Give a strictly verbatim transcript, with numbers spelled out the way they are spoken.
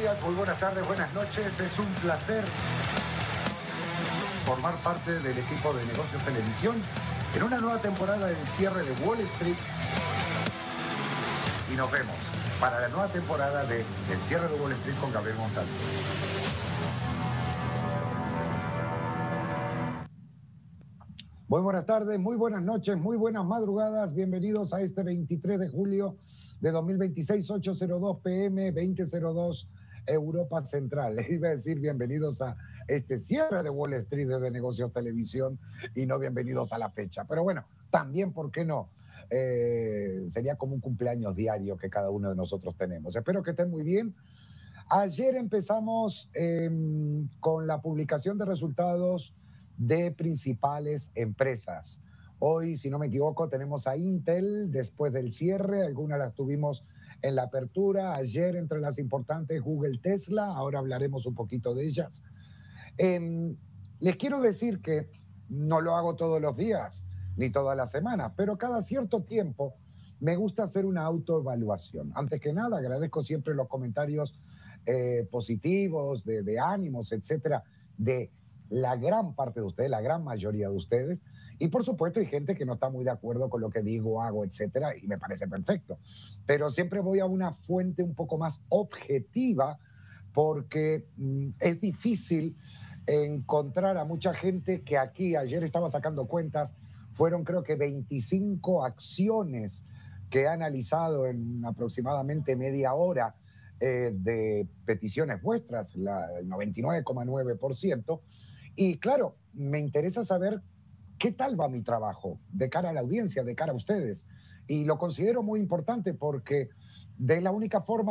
días, muy buenas tardes, buenas noches. Es un placer formar parte del equipo de Negocios Televisión en una nueva temporada del cierre de Wall Street. Y nos vemos para la nueva temporada de El cierre de Wall Street con Gabriel Montalvo. Muy buenas tardes, muy buenas noches, muy buenas madrugadas. Bienvenidos a este veintitrés de julio de dos mil veintiséis, ocho cero dos p m, veinte cero dos Europa Central. Les iba a decir bienvenidos a este cierre de Wall Street de Negocios Televisión y no bienvenidos a la fecha. Pero bueno, también, ¿por qué no? Eh, sería como un cumpleaños diario que cada uno de nosotros tenemos. Espero que estén muy bien. Ayer empezamos eh, con la publicación de resultados de principales empresas. Hoy, si no me equivoco, tenemos a Intel después del cierre, algunas las tuvimos en la apertura, ayer entre las importantes Google, Tesla, ahora hablaremos un poquito de ellas. Eh, les quiero decir que no lo hago todos los días, ni todas las semanas, pero cada cierto tiempo me gusta hacer una autoevaluación. Antes que nada, agradezco siempre los comentarios eh, positivos, de, de ánimos, etcétera, de la gran parte de ustedes, la gran mayoría de ustedes. Y por supuesto hay gente que no está muy de acuerdo con lo que digo, hago, etcétera, y me parece perfecto. Pero siempre voy a una fuente un poco más objetiva porque mmm, es difícil encontrar a mucha gente que aquí, ayer estaba sacando cuentas, fueron creo que veinticinco acciones que he analizado en aproximadamente media hora eh, de peticiones vuestras, la, el noventa y nueve coma nueve por ciento. Y claro, me interesa saber qué tal va mi trabajo de cara a la audiencia, de cara a ustedes. Y lo considero muy importante porque de la única forma